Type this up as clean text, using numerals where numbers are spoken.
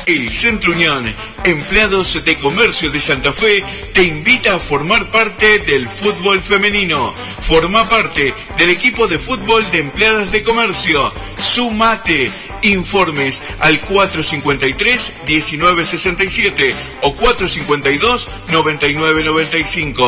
El Centro Unión, Empleados de Comercio de Santa Fe, te invita a formar parte del fútbol femenino. Forma parte del equipo de fútbol de Empleadas de Comercio. Sumate. Informes al 453-1967 o 452-9995.